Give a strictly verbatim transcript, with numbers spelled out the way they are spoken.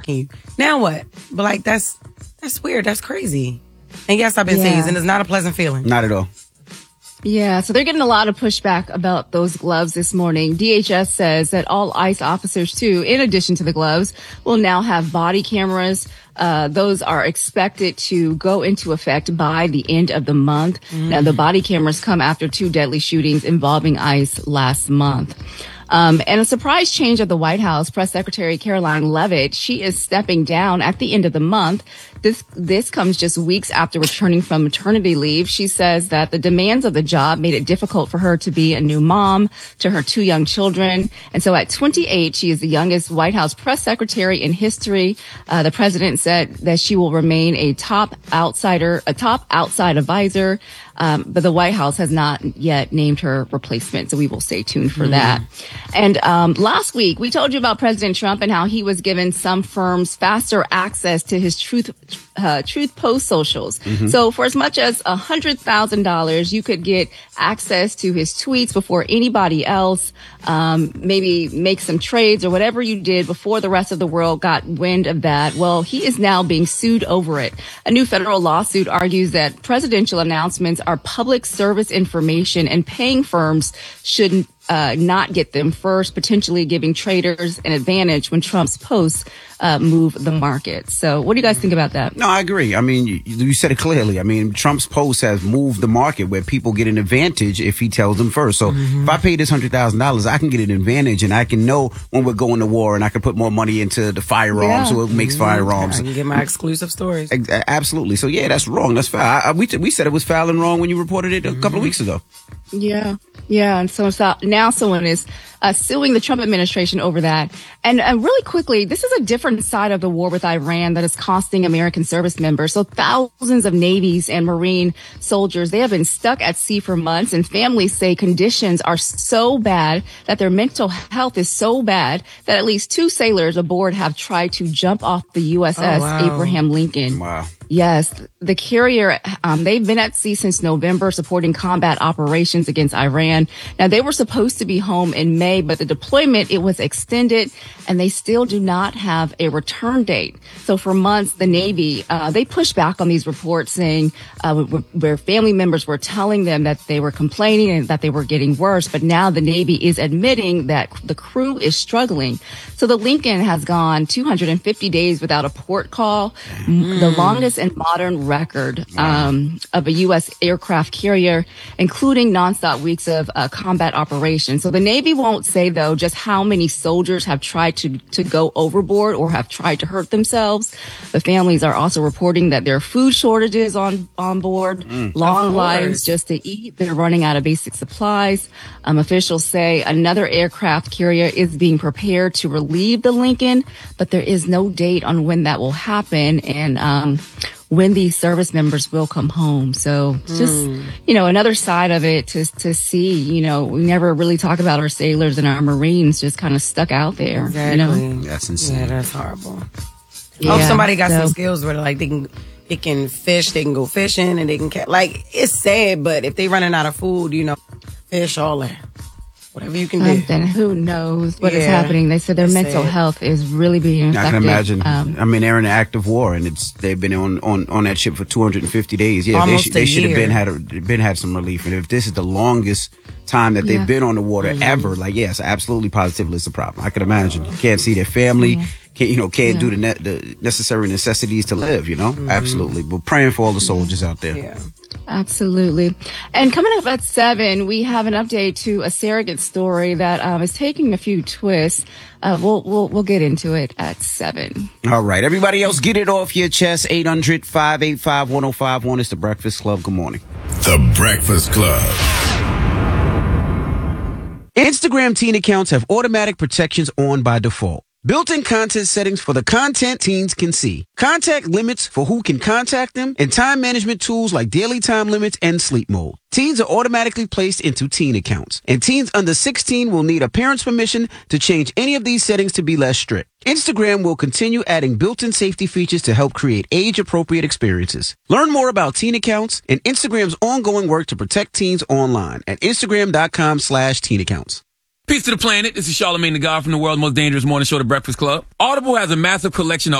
blocking you. Now what? But like, that's that's weird. That's crazy. And yes, I've been Yeah. tased, and it's not a pleasant feeling. Not at all. Yeah, so they're getting a lot of pushback about those gloves this morning. D H S says that all ICE officers, too, in addition to the gloves, will now have body cameras. Uh, those are expected to go into effect by the end of the month. Mm. Now, the body cameras come after two deadly shootings involving ICE last month. Um, and a surprise change at the White House. Press Secretary Caroline Leavitt, she is stepping down at the end of the month. This, this comes just weeks after returning from maternity leave. She says that the demands of the job made it difficult for her to be a new mom to her two young children. And so at twenty-eight, she is the youngest White House press secretary in history. Uh, the president said that she will remain a top outsider, a top outside advisor. Um, but the White House has not yet named her replacement, so we will stay tuned for mm. that. And um, last week, we told you about President Trump and how he was giving some firms faster access to his Truth uh, Truth Post socials. Mm-hmm. So for as much as one hundred thousand dollars, you could get access to his tweets before anybody else, um, maybe make some trades or whatever you did before the rest of the world got wind of that. Well, he is now being sued over it. A new federal lawsuit argues that presidential announcements are public service information and paying firms shouldn't uh, not get them first, potentially giving traders an advantage when Trump's posts uh, move the market. So what do you guys think about that? No, I agree. I mean, you, you said it clearly. I mean, Trump's post has moved the market where people get an advantage if he tells them first. So mm-hmm. if I pay this one hundred thousand dollars, I can get an advantage and I can know when we're going to war and I can put more money into the firearms yeah. so it makes mm-hmm. firearms. I can get my exclusive stories. Absolutely. So, yeah, that's wrong. That's foul. I, I, we, we said it was foul and wrong when you reported it a mm-hmm. couple of weeks ago. Yeah. Yeah. And so, so now someone is uh, suing the Trump administration over that. And uh, really quickly, this is a different side of the war with Iran that is costing American service members. So thousands of Navy's and Marine soldiers, they have been stuck at sea for months, and families say conditions are so bad that their mental health is so bad that at least two sailors aboard have tried to jump off the U S S oh, wow. Abraham Lincoln. Wow. Yes, the carrier, um, they've been at sea since November supporting combat operations against Iran. Now, they were supposed to be home in May, but the deployment, it was extended, and they still do not have a return date. So for months, the Navy, uh, they pushed back on these reports saying uh, where family members were telling them that they were complaining and that they were getting worse. But now the Navy is admitting that the crew is struggling. So the Lincoln has gone two hundred fifty days without a port call, mm. the longest and modern record um, of a U S aircraft carrier, including nonstop weeks of uh, combat operations. So the Navy won't say, though, just how many soldiers have tried to, to go overboard or have tried to hurt themselves. The families are also reporting that there are food shortages on, on board, mm, long lines just to eat. They're running out of basic supplies. Um, officials say another aircraft carrier is being prepared to relieve the Lincoln, but there is no date on when that will happen. And um, when these service members will come home. So it's just, mm. you know, another side of it to to see, you know, we never really talk about our sailors and our Marines just kind of stuck out there. Exactly. You know? That's insane. Yeah, that's horrible. Yeah, I hope somebody got so. some skills where like they can, they can fish, they can go fishing, and they can catch. Like, it's sad, but if they running out of food, you know, fish, all that. Whatever you can do. Um, then who knows what yeah. is happening? They said their It's mental sad. health is really being affected. I can imagine. Um, I mean, they're in an active war, and it's they've been on, on, on that ship for two hundred fifty days. Yeah, Almost they, sh- they a should have year. been had a, been had some relief. And if this is the longest time that they've Yeah. been on the water Mm-hmm. ever, like yes, absolutely, positively, it's a problem. I can imagine. Can't see their family. Yeah. Can't, you know, can't Yeah. do the, ne- the necessary necessities to live. You know, Mm-hmm. absolutely. But praying for all the soldiers out there. Yeah. Absolutely. And coming up at seven, we have an update to a surrogate story that um, is taking a few twists. Uh, we'll, we'll, we'll get into it at seven. All right. Everybody else, get it off your chest. eight hundred, five eight five, one oh five one. It's the Breakfast Club. Good morning. The Breakfast Club. Instagram teen accounts have automatic protections on by default. Built-in content settings for the content teens can see. Contact limits for who can contact them, and time management tools like daily time limits and sleep mode. Teens are automatically placed into teen accounts, and teens under sixteen will need a parent's permission to change any of these settings to be less strict. Instagram will continue adding built-in safety features to help create age-appropriate experiences. Learn more about teen accounts and Instagram's ongoing work to protect teens online at Instagram.com slash teen accounts. Peace to the planet. This is Charlamagne the God from the world's most dangerous morning show, The Breakfast Club. Audible has a massive collection of